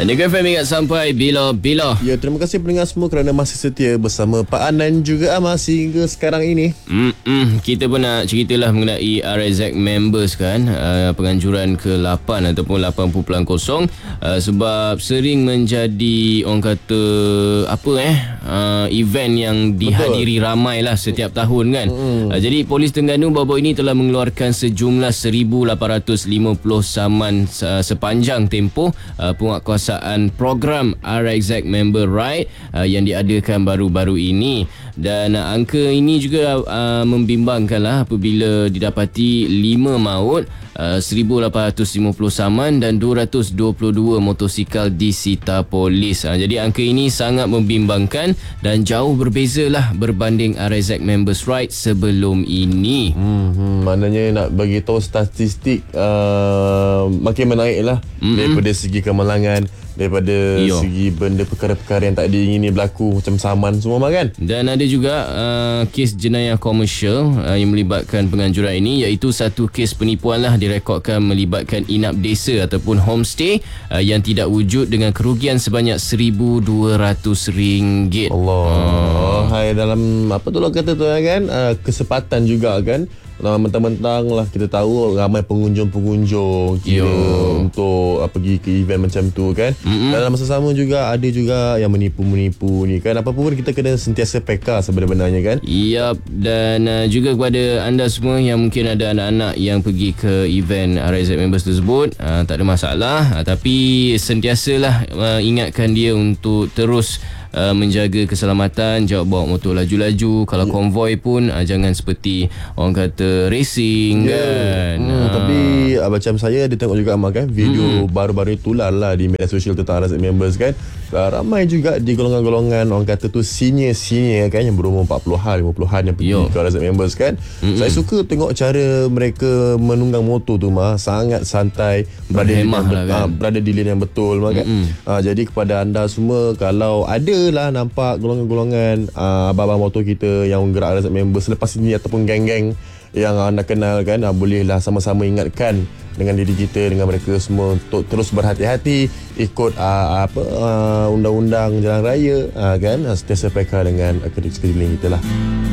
Negeri FM ingat sampai bila-bila. Ya, terima kasih pendengar semua kerana masih setia bersama Pak An dan juga Amas hingga sekarang ini. Kita pun nak ceritalah mengenai RXZ members kan, penganjuran ke-8 ataupun 8.0, sebab sering menjadi orang kata event yang dihadiri ramai lah setiap tahun kan. Jadi Polis Terengganu baru-baru ini telah mengeluarkan sejumlah 1,850 saman sepanjang tempoh penguatkuasaan program RXZ Member Ride yang diadakan baru-baru ini. Dan angka ini juga membimbangkan lah apabila didapati 5 maut, 1,850 saman dan 222 motosikal disita polis. Jadi angka ini sangat membimbangkan dan jauh berbeza lah berbanding RXZ Members Ride sebelum ini. Maknanya nak bagi tahu statistik makin menaik lah daripada segi kemalangan, daripada segi benda perkara-perkara yang tak diingini berlaku macam saman semua kan. Dan ada juga kes jenayah komersial yang melibatkan penganjuran ini, iaitu satu kes penipuan lah direkodkan melibatkan inap desa ataupun homestay yang tidak wujud dengan kerugian sebanyak RM1,200. Allah. Hai, dalam apa tu lah kata tu kan, kesempatan juga kan. Mentang-mentang lah kita tahu ramai pengunjung-pengunjung untuk pergi ke event macam tu kan. Dalam masa sama juga ada juga yang menipu-menipu ni kan. Apa pun kita kena sentiasa peka sebenarnya kan. Yap. Dan juga kepada anda semua yang mungkin ada anak-anak yang pergi ke event RXZ Members tersebut, tak ada masalah, tapi sentiasalah ingatkan dia untuk terus menjaga keselamatan, jangan bawa motor laju-laju. Kalau konvoi pun jangan seperti orang kata racing kan. Tapi macam saya ada tengok juga Amal kan, video baru-baru itulah lah di media sosial tentang RXZ Members kan. Ramai juga di golongan-golongan orang kata tu senior kan, yang berumur 40-an 50-an yang pergi ke RXZ Members kan. Saya suka tengok cara mereka menunggang motor tu sangat santai, berada di lane yang betul kan. Jadi kepada anda semua, kalau ada lah nampak golongan-golongan abang-abang motor kita yang gerak RXZ Members selepas ini ataupun geng-geng yang anda kenal kan, bolehlah sama-sama ingatkan dengan diri kita, dengan mereka semua untuk terus berhati-hati, ikut undang-undang jalan raya kan, sentiasa peka dengan sekeliling kita lah.